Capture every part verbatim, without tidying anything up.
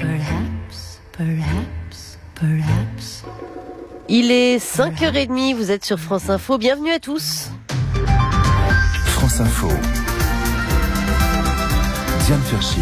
Perhaps, perhaps, perhaps. Il est cinq heures trente, vous êtes sur France Info, bienvenue à tous. France Info. Diane Ferchit.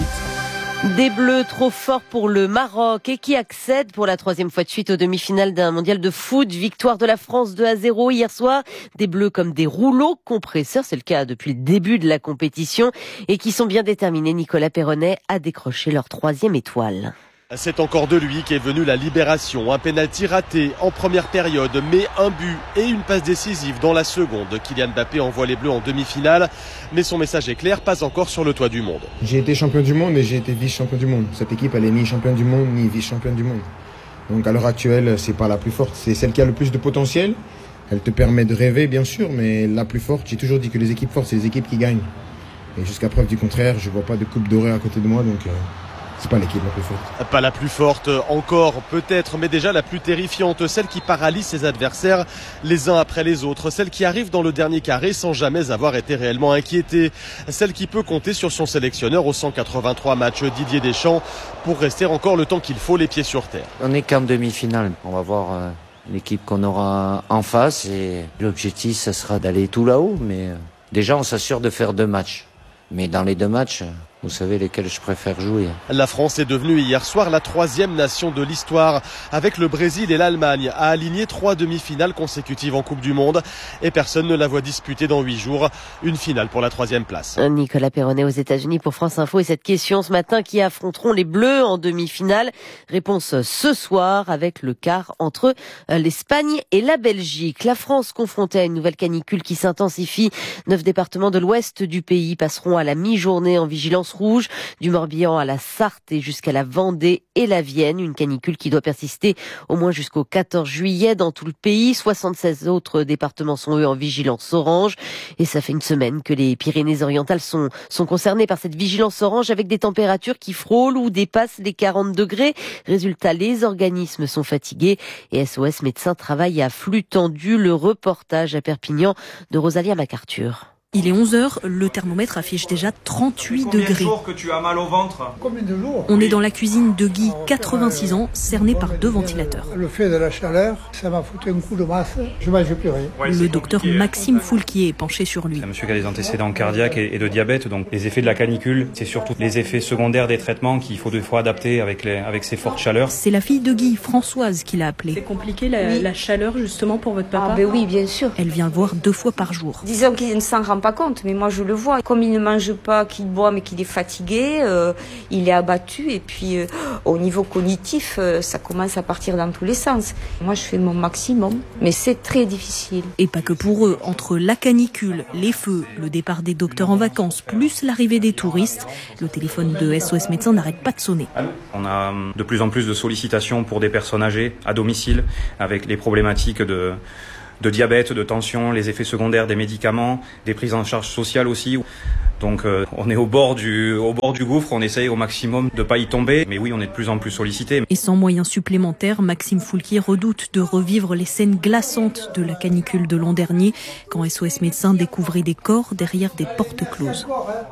Des Bleus trop forts pour le Maroc et qui accèdent pour la troisième fois de suite aux demi-finales d'un mondial de foot. Victoire de la France deux à zéro hier soir. Des Bleus comme des rouleaux compresseurs, c'est le cas depuis le début de la compétition, et qui sont bien déterminés, Nicolas Perronnet, à décrocher leur troisième étoile. C'est encore de lui qu'est venue la libération. Un pénalty raté en première période, mais un but et une passe décisive dans la seconde. Kylian Mbappé envoie les Bleus en demi-finale, mais son message est clair, pas encore sur le toit du monde. J'ai été champion du monde et j'ai été vice-champion du monde. Cette équipe, elle est ni championne du monde, ni vice-championne du monde. Donc à l'heure actuelle, c'est pas la plus forte. C'est celle qui a le plus de potentiel. Elle te permet de rêver, bien sûr, mais la plus forte, j'ai toujours dit que les équipes fortes, c'est les équipes qui gagnent. Et jusqu'à preuve du contraire, je vois pas de coupe dorée à côté de moi, donc... Euh... c'est pas l'équipe la plus forte. Pas la plus forte encore, peut-être, mais déjà la plus terrifiante, celle qui paralyse ses adversaires les uns après les autres, celle qui arrive dans le dernier carré sans jamais avoir été réellement inquiétée, celle qui peut compter sur son sélectionneur aux cent quatre-vingt-trois matchs, Didier Deschamps, pour rester encore le temps qu'il faut les pieds sur terre. On n'est qu'en demi-finale, on va voir euh, l'équipe qu'on aura en face et l'objectif, ça sera d'aller tout là-haut, mais euh, déjà on s'assure de faire deux matchs. Mais dans les deux matchs, vous savez lesquels je préfère jouer. La France est devenue hier soir la troisième nation de l'histoire, avec le Brésil et l'Allemagne, à aligner trois demi-finales consécutives en Coupe du Monde. Et personne ne la voit disputer dans huit jours. Une finale pour la troisième place. Nicolas Perronnet aux États-Unis pour France Info. Et cette question ce matin, qui affronteront les Bleus en demi-finale? Réponse ce soir avec le quart entre l'Espagne et la Belgique. La France confrontée à une nouvelle canicule qui s'intensifie. Neuf départements de l'ouest du pays passeront à la mi-journée en vigilance rouge, du Morbihan à la Sarthe et jusqu'à la Vendée et la Vienne. Une canicule qui doit persister au moins jusqu'au quatorze juillet dans tout le pays. soixante-seize autres départements sont eux en vigilance orange. Et ça fait une semaine que les Pyrénées-Orientales sont, sont concernées par cette vigilance orange avec des températures qui frôlent ou dépassent les quarante degrés. Résultat, les organismes sont fatigués et S O S Médecins travaille à flux tendu. Le reportage à Perpignan de Rosalia MacArthur. Il est onze heures, le thermomètre affiche déjà trente-huit degrés. Combien de jours que tu as mal au ventre ? Combien de jours ? On est dans la cuisine de Guy, quatre-vingt-six ans, cerné par deux ventilateurs. Le fait de la chaleur, ça m'a foutu un coup de masse, je ne mange plus rien. Le docteur Maxime Foulquier est penché sur lui. C'est un monsieur qui a des antécédents cardiaques et de diabète, donc les effets de la canicule, c'est surtout les effets secondaires des traitements qu'il faut deux fois adapter avec, les, avec ces fortes chaleurs. C'est la fille de Guy, Françoise, qui l'a appelé. C'est compliqué la, oui. la chaleur justement pour votre papa ? Ah ben oui, bien sûr. Elle vient le voir deux fois par jour. Disons qu'il ne s'en rend pas compte, mais moi je le vois. Comme il ne mange pas, qu'il boit, mais qu'il est fatigué, euh, il est abattu. Et puis euh, au niveau cognitif, euh, ça commence à partir dans tous les sens. Moi je fais mon maximum, mais c'est très difficile. Et pas que pour eux. Entre la canicule, les feux, le départ des docteurs en vacances, plus l'arrivée des touristes, le téléphone de S O S Médecins n'arrête pas de sonner. On a de plus en plus de sollicitations pour des personnes âgées à domicile, avec les problématiques de... de diabète, de tension, les effets secondaires des médicaments, des prises en charge sociales aussi. Donc euh, on est au bord du au bord du gouffre, on essaye au maximum de pas y tomber, mais oui, on est de plus en plus sollicité. Et sans moyens supplémentaires, Maxime Foulquier redoute de revivre les scènes glaçantes de la canicule de l'an dernier, quand S O S Médecins découvrait des corps derrière des portes closes.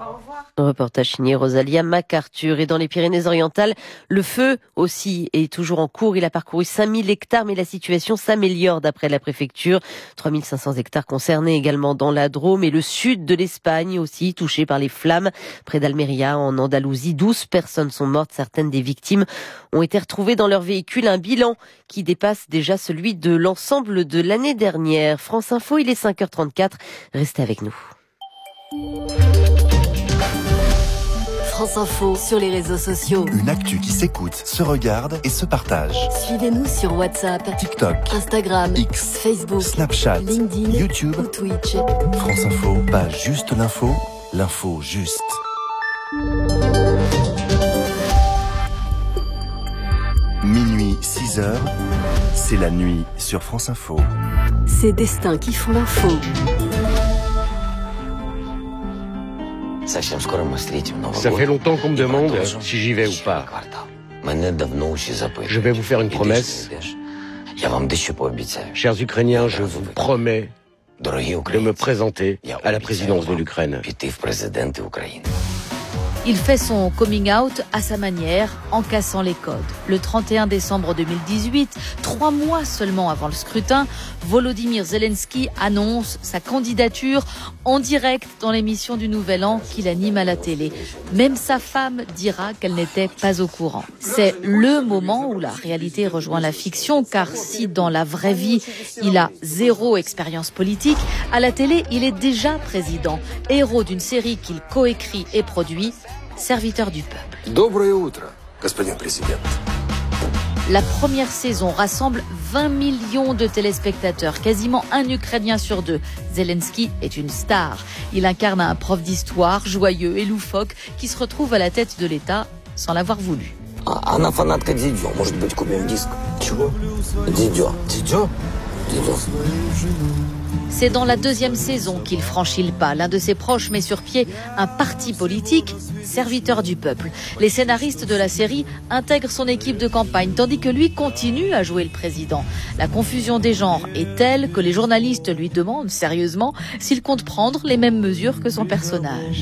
Reportage signé Rosalia MacArthur. Et dans les Pyrénées-Orientales, le feu aussi est toujours en cours. Il a parcouru cinq mille hectares, mais la situation s'améliore d'après la préfecture. trois mille cinq cents hectares concernés également dans la Drôme et le sud de l'Espagne aussi, touché par les flammes. Près d'Almeria, en Andalousie, douze personnes sont mortes. Certaines des victimes ont été retrouvées dans leur véhicule. Un bilan qui dépasse déjà celui de l'ensemble de l'année dernière. France Info, il est cinq heures trente-quatre. Restez avec nous. France Info sur les réseaux sociaux. Une actu qui s'écoute, se regarde et se partage. Suivez-nous sur WhatsApp, TikTok, Instagram, X, Facebook, Snapchat, LinkedIn, YouTube ou Twitch. France Info, pas juste l'info, l'info juste. Minuit, six heures, c'est la nuit sur France Info. C'est Destin qui font l'info. Ça fait longtemps qu'on me demande si j'y vais ou pas. Je vais vous faire une promesse. Chers Ukrainiens, je vous promets de me présenter à la présidence de l'Ukraine. Il fait son coming out à sa manière, en cassant les codes. Le trente et un décembre deux mille dix-huit, trois mois seulement avant le scrutin, Volodymyr Zelensky annonce sa candidature en direct dans l'émission du Nouvel An qu'il anime à la télé. Même sa femme dira qu'elle n'était pas au courant. C'est le moment où la réalité rejoint la fiction, car si dans la vraie vie, il a zéro expérience politique, à la télé, il est déjà président, héros d'une série qu'il coécrit et produit, Serviteur du peuple. Доброе утро, господин президент. La première saison rassemble vingt millions de téléspectateurs, quasiment un Ukrainien sur deux. Zelensky est une star. Il incarne un prof d'histoire joyeux et loufoque qui se retrouve à la tête de l'État sans l'avoir voulu. Она фанатка Дидьо, может быть, купим диск. Чего? Дидьо. Дидьо? Дидьо. C'est dans la deuxième saison qu'il franchit le pas. L'un de ses proches met sur pied un parti politique, Serviteur du peuple. Les scénaristes de la série intègrent son équipe de campagne, tandis que lui continue à jouer le président. La confusion des genres est telle que les journalistes lui demandent sérieusement s'il compte prendre les mêmes mesures que son personnage.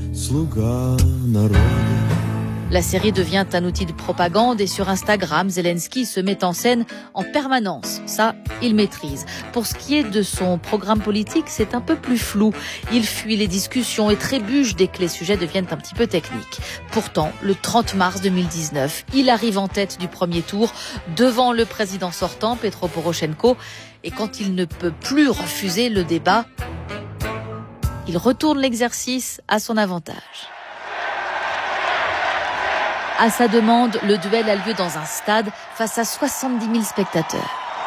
La série devient un outil de propagande et sur Instagram, Zelensky se met en scène en permanence. Ça, il maîtrise. Pour ce qui est de son programme politique, c'est un peu plus flou. Il fuit les discussions et trébuche dès que les sujets deviennent un petit peu techniques. Pourtant, le trente mars deux mille dix-neuf, il arrive en tête du premier tour devant le président sortant, Petro Poroshenko. Et quand il ne peut plus refuser le débat, il retourne l'exercice à son avantage. À sa demande, le duel a lieu dans un stade face à soixante-dix mille spectateurs.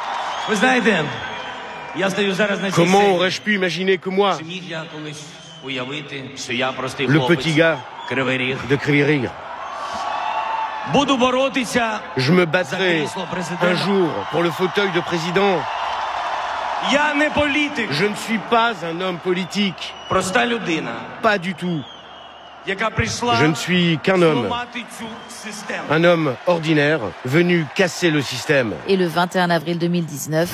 Comment aurais-je pu imaginer que moi, le petit gars de Kryvyi Rih, je me battrai un jour pour le fauteuil de président? Je ne suis pas un homme politique. Pas du tout. Je ne suis qu'un homme, un homme ordinaire venu casser le système. Et le vingt et un avril deux mille dix-neuf,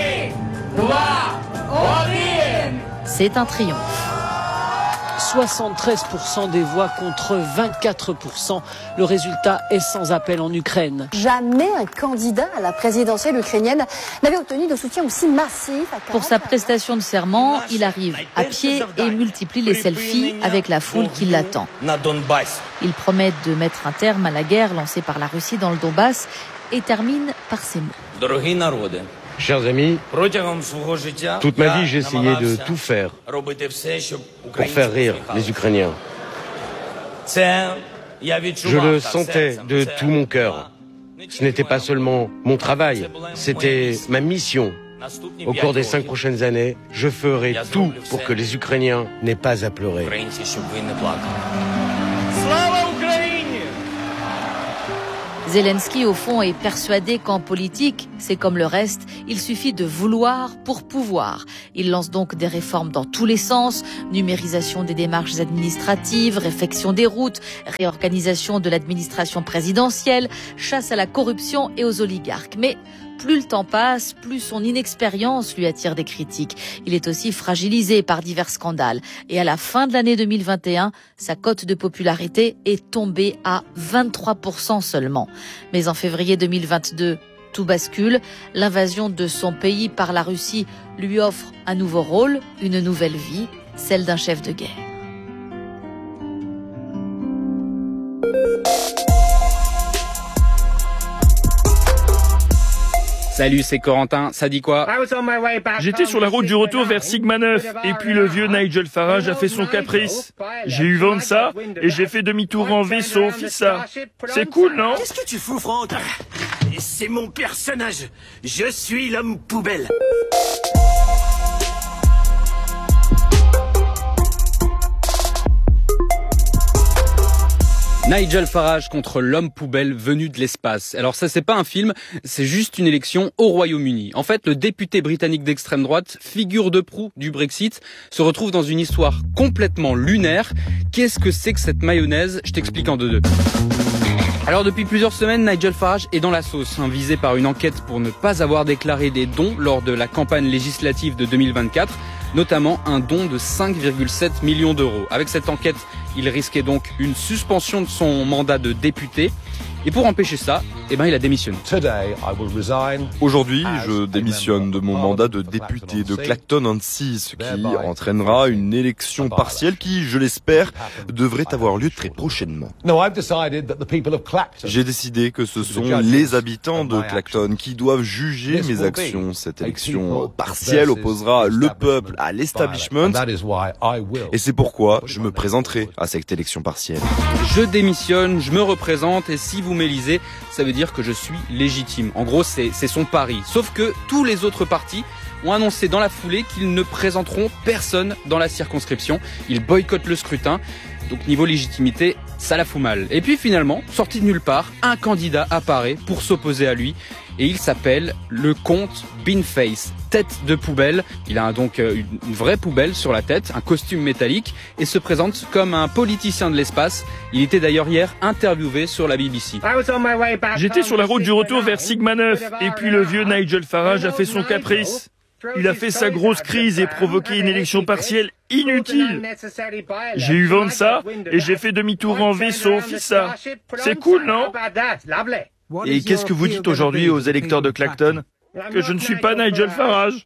c'est un triomphe. soixante-treize pour cent des voix contre vingt-quatre pour cent. Le résultat est sans appel en Ukraine. Jamais un candidat à la présidentielle ukrainienne n'avait obtenu de soutien aussi massif. Pour sa prestation de serment, il arrive à pied et multiplie les selfies avec la foule qui l'attend. Il promet de mettre un terme à la guerre lancée par la Russie dans le Donbass et termine par ces mots. Chers amis, toute ma vie, j'ai essayé de tout faire pour faire rire les Ukrainiens. Je le sentais de tout mon cœur. Ce n'était pas seulement mon travail, c'était ma mission. Au cours des cinq prochaines années, je ferai tout pour que les Ukrainiens n'aient pas à pleurer. Zelensky, au fond, est persuadé qu'en politique, c'est comme le reste, il suffit de vouloir pour pouvoir. Il lance donc des réformes dans tous les sens, numérisation des démarches administratives, réfection des routes, réorganisation de l'administration présidentielle, chasse à la corruption et aux oligarques. Mais plus le temps passe, plus son inexpérience lui attire des critiques. Il est aussi fragilisé par divers scandales. Et à la fin de l'année deux mille vingt et un, sa cote de popularité est tombée à vingt-trois pour cent seulement. Mais en février deux mille vingt-deux, tout bascule. L'invasion de son pays par la Russie lui offre un nouveau rôle, une nouvelle vie, celle d'un chef de guerre. Salut, c'est Corentin, ça dit quoi? J'étais sur la route du retour vers Sigma neuf, et puis le vieux Nigel Farage a fait son caprice. J'ai eu vent de ça, et j'ai fait demi-tour en vaisseau, fissa. C'est cool, non? Qu'est-ce que tu fous, Franck? C'est mon personnage. Je suis l'homme poubelle. Nigel Farage contre l'homme poubelle venu de l'espace. Alors ça, c'est pas un film, c'est juste une élection au Royaume-Uni. En fait, le député britannique d'extrême droite, figure de proue du Brexit, se retrouve dans une histoire complètement lunaire. Qu'est-ce que c'est que cette mayonnaise? Je t'explique en deux-deux. Alors depuis plusieurs semaines, Nigel Farage est dans la sauce, hein, visé par une enquête pour ne pas avoir déclaré des dons lors de la campagne législative de deux mille vingt-quatre. notamment un don de cinq virgule sept millions d'euros. Avec cette enquête, il risquait donc une suspension de son mandat de député. Et pour empêcher ça, eh ben, il a démissionné. Aujourd'hui, je démissionne de mon mandat de député de Clacton-on-Sea, ce qui entraînera une élection partielle qui, je l'espère, devrait avoir lieu très prochainement. J'ai décidé que ce sont les habitants de Clacton qui doivent juger mes actions. Cette élection partielle opposera le peuple à l'establishment et c'est pourquoi je me présenterai à cette élection partielle. Je démissionne, je me représente et si vous m'élisez, ça veut dire que je suis légitime. En gros, c'est, c'est son pari. Sauf que tous les autres partis ont annoncé dans la foulée qu'ils ne présenteront personne dans la circonscription. Ils boycottent le scrutin. Donc niveau légitimité, ça la fout mal. Et puis finalement, sorti de nulle part, un candidat apparaît pour s'opposer à lui. Et il s'appelle le comte Beanface, tête de poubelle. Il a donc une vraie poubelle sur la tête, un costume métallique et se présente comme un politicien de l'espace. Il était d'ailleurs hier interviewé sur la B B C. J'étais sur la route du retour vers Sigma neuf et puis le vieux Nigel Farage a fait son caprice. Il a fait sa grosse crise et provoqué une élection partielle inutile. J'ai eu vent de ça et j'ai fait demi-tour en vaisseau, fissa. C'est cool, non? Et qu'est-ce que vous dites aujourd'hui aux électeurs de Clacton? Que je ne suis pas Nigel Farage.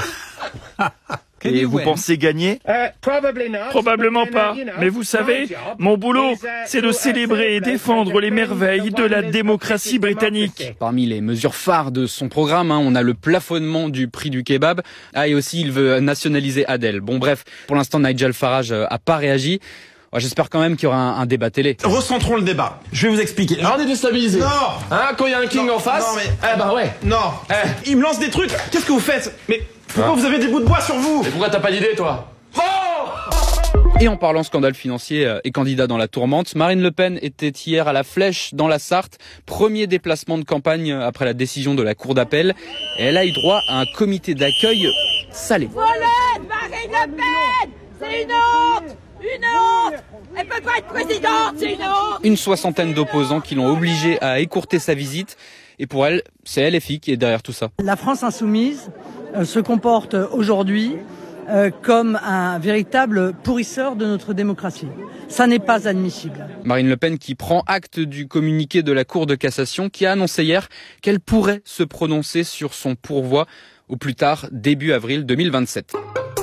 Et vous pensez gagner? Probablement pas. Mais vous savez, mon boulot, c'est de célébrer et défendre les merveilles de la démocratie britannique. Parmi les mesures phares de son programme, hein, on a le plafonnement du prix du kebab. Ah, et aussi, il veut nationaliser Adele. Bon, bref, pour l'instant, Nigel Farage a pas réagi. J'espère quand même qu'il y aura un, un débat télé. Recentrons le débat. Je vais vous expliquer. Alors, on est déstabilisé. Non. Hein, quand il y a un king non, en face. Non, mais... Eh ben ouais. Non. Eh, il me lance des trucs. Qu'est-ce que vous faites? Mais pourquoi hein? Vous avez des bouts de bois sur vous? Et pourquoi t'as pas d'idée, toi? Et en parlant scandale financier et candidat dans la tourmente, Marine Le Pen était hier à la Flèche dans la Sarthe, premier déplacement de campagne après la décision de la Cour d'appel. Et elle a eu droit à un comité d'accueil salé. Volette, Marine Le Pen, c'est une honte, une honte. Elle peut pas être présidente, c'est une honte. Une soixantaine d'opposants qui l'ont obligée à écourter sa visite. Et pour elle, c'est L F I qui est derrière tout ça. La France insoumise euh, se comporte aujourd'hui euh, comme un véritable pourrisseur de notre démocratie. Ça n'est pas admissible. Marine Le Pen qui prend acte du communiqué de la Cour de cassation qui a annoncé hier qu'elle pourrait se prononcer sur son pourvoi au plus tard début avril deux mille vingt-sept.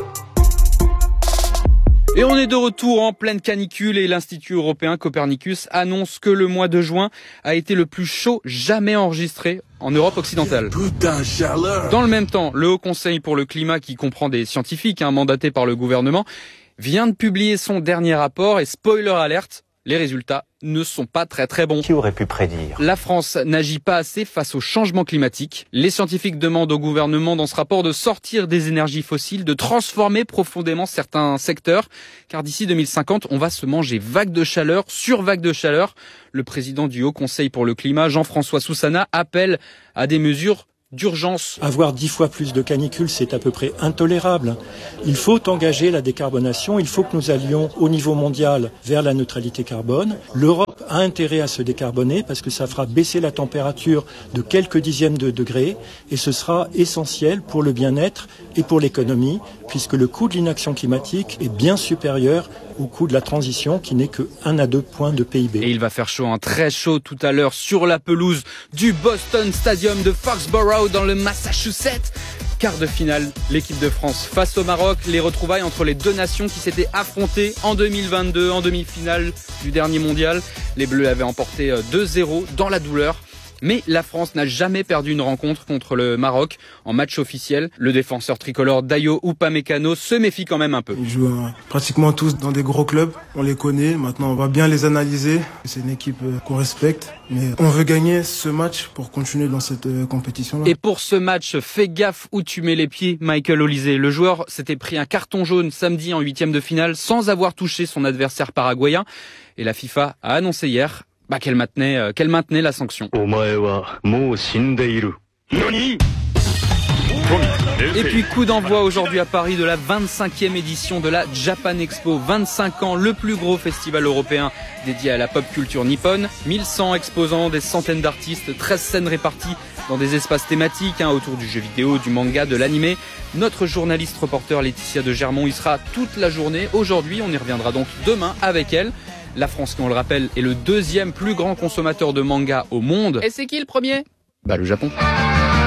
Et on est de retour en pleine canicule et l'Institut européen Copernicus annonce que le mois de juin a été le plus chaud jamais enregistré en Europe occidentale. Dans le même temps, le Haut Conseil pour le climat, qui comprend des scientifiques hein, mandatés par le gouvernement, vient de publier son dernier rapport et spoiler alerte, les résultats ne sont pas très très bons. Qui aurait pu prédire? La France n'agit pas assez face au changement climatique. Les scientifiques demandent au gouvernement dans ce rapport de sortir des énergies fossiles, de transformer profondément certains secteurs, car d'ici deux mille cinquante, on va se manger vague de chaleur sur vague de chaleur. Le président du Haut Conseil pour le climat, Jean-François Soussana, appelle à des mesures d'urgence. Avoir dix fois plus de canicules, c'est à peu près intolérable. Il faut engager la décarbonation, il faut que nous allions au niveau mondial vers la neutralité carbone. L'Europe a intérêt à se décarboner parce que ça fera baisser la température de quelques dixièmes de degrés et ce sera essentiel pour le bien-être et pour l'économie puisque le coût de l'inaction climatique est bien supérieur au coût de la transition qui n'est que un à deux points de P I B. Et il va faire chaud, hein, très chaud tout à l'heure sur la pelouse du Boston Stadium de Foxborough dans le Massachusetts. Quart de finale, l'équipe de France face au Maroc, les retrouvailles entre les deux nations qui s'étaient affrontées en deux mille vingt-deux, en demi-finale du dernier mondial. Les Bleus avaient emporté deux zéro dans la douleur. Mais la France n'a jamais perdu une rencontre contre le Maroc en match officiel. Le défenseur tricolore Dayo Upamecano se méfie quand même un peu. Ils jouent euh, pratiquement tous dans des gros clubs, on les connaît, maintenant on va bien les analyser. C'est une équipe euh, qu'on respecte, mais on veut gagner ce match pour continuer dans cette euh, compétition-là. Et pour ce match, fais gaffe où tu mets les pieds, Michael Olise. Le joueur s'était pris un carton jaune samedi en huitième de finale sans avoir touché son adversaire paraguayen. Et la FIFA a annoncé hier Bah qu'elle maintenait, euh, qu'elle maintenait la sanction. Et puis coup d'envoi aujourd'hui à Paris de la vingt-cinquième édition de la Japan Expo. vingt-cinq ans, le plus gros festival européen dédié à la pop culture nippone. mille cent exposants, des centaines d'artistes, treize scènes réparties dans des espaces thématiques hein, autour du jeu vidéo, du manga, de l'animé. Notre journaliste reporter Laetitia de Germont y sera toute la journée. Aujourd'hui, on y reviendra donc demain avec elle. La France, qui on le rappelle, est le deuxième plus grand consommateur de manga au monde. Et c'est qui le premier ? Bah le Japon.